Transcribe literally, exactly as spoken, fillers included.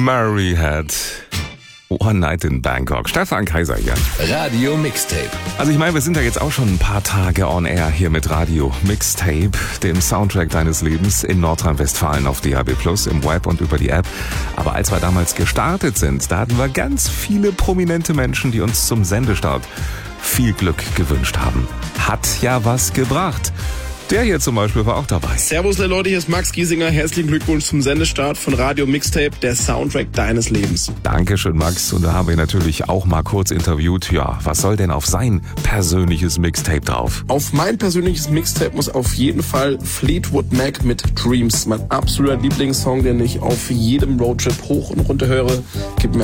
Murray Head. One Night in Bangkok. Stefan Kaiser hier. Radio Mixtape. Also ich meine, wir sind ja jetzt auch schon ein paar Tage on air hier mit Radio Mixtape, dem Soundtrack deines Lebens in Nordrhein-Westfalen auf D A B plus, im Web und über die App. Aber als wir damals gestartet sind, da hatten wir ganz viele prominente Menschen, die uns zum Sendestart viel Glück gewünscht haben. Hat ja was gebracht. Der hier zum Beispiel war auch dabei. Servus Leute, hier ist Max Giesinger. Herzlichen Glückwunsch zum Sendestart von Radio Mixtape, der Soundtrack deines Lebens. Dankeschön, Max. Und da haben wir natürlich auch mal kurz interviewt. Ja, was soll denn auf sein persönliches Mixtape drauf? Auf mein persönliches Mixtape muss auf jeden Fall Fleetwood Mac mit Dreams. Mein absoluter Lieblingssong, den ich auf jedem Roadtrip hoch und runter höre. Gibt mir